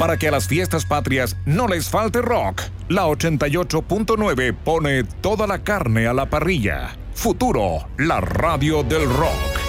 Para que a las fiestas patrias no les falte rock, la 88.9 pone toda la carne a la parrilla. Futuro, la radio del rock.